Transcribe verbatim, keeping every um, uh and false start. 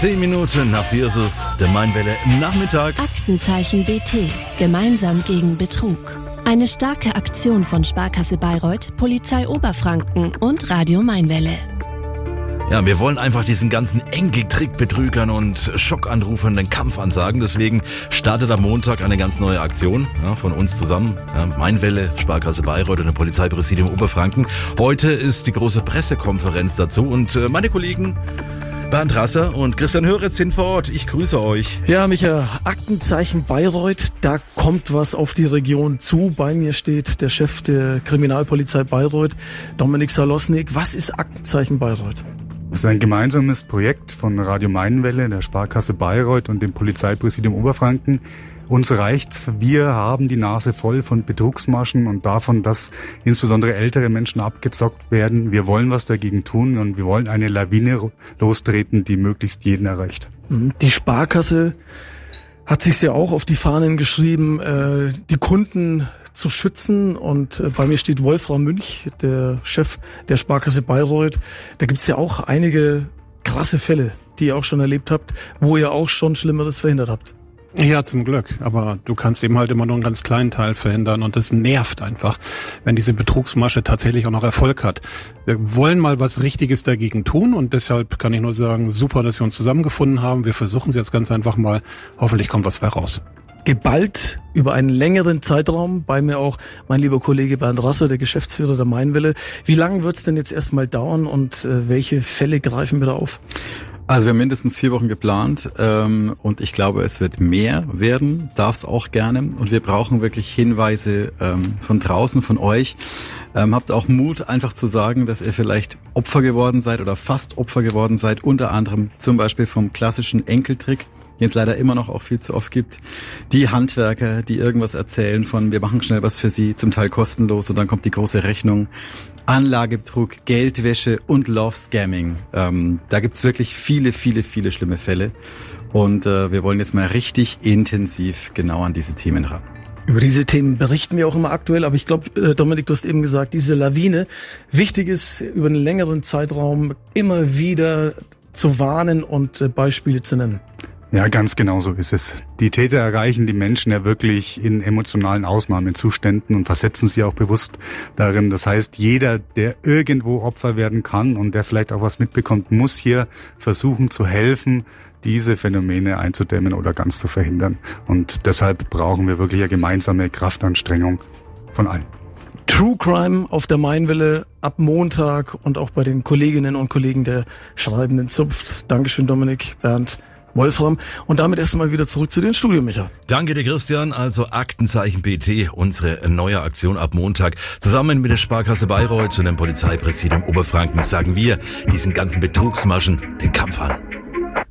Zehn Minuten nach vier ist es, der Mainwelle im Nachmittag. Aktenzeichen B T. Gemeinsam gegen Betrug. Eine starke Aktion von Sparkasse Bayreuth, Polizei Oberfranken und Radio Mainwelle. Ja, wir wollen einfach diesen ganzen Enkeltrickbetrügern und Schockanrufern den Kampf ansagen. Deswegen startet am Montag eine ganz neue Aktion, ja, von uns zusammen. Ja, Mainwelle, Sparkasse Bayreuth und der Polizeipräsidium Oberfranken. Heute ist die große Pressekonferenz dazu und äh, meine Kollegen Bernd Rasser und Christian Höretz sind vor Ort. Ich grüße euch. Ja, Micha, Aktenzeichen Bayreuth, da kommt was auf die Region zu. Bei mir steht der Chef der Kriminalpolizei Bayreuth, Dominik Salosnik. Was ist Aktenzeichen Bayreuth? Das ist ein gemeinsames Projekt von Radio Mainwelle, der Sparkasse Bayreuth und dem Polizeipräsidium Oberfranken. Uns reicht's. Wir haben die Nase voll von Betrugsmaschen und davon, dass insbesondere ältere Menschen abgezockt werden. Wir wollen was dagegen tun und wir wollen eine Lawine lostreten, die möglichst jeden erreicht. Die Sparkasse hat sich ja auch auf die Fahnen geschrieben, die Kunden zu schützen. Und bei mir steht Wolfram Münch, der Chef der Sparkasse Bayreuth. Da gibt's ja auch einige krasse Fälle, die ihr auch schon erlebt habt, wo ihr auch schon Schlimmeres verhindert habt. Ja, zum Glück. Aber du kannst eben halt immer nur einen ganz kleinen Teil verhindern und das nervt einfach, wenn diese Betrugsmasche tatsächlich auch noch Erfolg hat. Wir wollen mal was Richtiges dagegen tun und deshalb kann ich nur sagen, super, dass wir uns zusammengefunden haben. Wir versuchen es jetzt ganz einfach mal. Hoffentlich kommt was bei raus. Geballt über einen längeren Zeitraum. Bei mir auch mein lieber Kollege Bernd Rasser, der Geschäftsführer der Mainwelle. Wie lange wird's denn jetzt erstmal dauern und äh, welche Fälle greifen wir da auf? Also wir haben mindestens vier Wochen geplant ähm, und ich glaube, es wird mehr werden, darf es auch gerne. Und wir brauchen wirklich Hinweise ähm, von draußen, von euch. Ähm, habt auch Mut, einfach zu sagen, dass ihr vielleicht Opfer geworden seid oder fast Opfer geworden seid, unter anderem zum Beispiel vom klassischen Enkeltrick, den es leider immer noch auch viel zu oft gibt. Die Handwerker, die irgendwas erzählen von, wir machen schnell was für sie, zum Teil kostenlos und dann kommt die große Rechnung. Anlagebetrug, Geldwäsche und Love-Scamming. Ähm, da gibt's wirklich viele, viele, viele schlimme Fälle. Und äh, wir wollen jetzt mal richtig intensiv genau an diese Themen ran. Über diese Themen berichten wir auch immer aktuell, aber ich glaube, Dominik, du hast eben gesagt, diese Lawine, wichtig ist, über einen längeren Zeitraum immer wieder zu warnen und Beispiele zu nennen. Ja, ganz genau so ist es. Die Täter erreichen die Menschen ja wirklich in emotionalen Ausnahmezuständen und versetzen sie auch bewusst darin. Das heißt, jeder, der irgendwo Opfer werden kann und der vielleicht auch was mitbekommt, muss hier versuchen zu helfen, diese Phänomene einzudämmen oder ganz zu verhindern. Und deshalb brauchen wir wirklich eine gemeinsame Kraftanstrengung von allen. True Crime auf der Mainwelle ab Montag und auch bei den Kolleginnen und Kollegen der schreibenden Zunft. Dankeschön, Dominik, Bernd, Wolfram. Und damit erst einmal wieder zurück zu den Studio, Micha. Danke dir, Christian. Also Aktenzeichen B T, unsere neue Aktion ab Montag. Zusammen mit der Sparkasse Bayreuth und dem Polizeipräsidium Oberfranken sagen wir diesen ganzen Betrugsmaschen den Kampf an.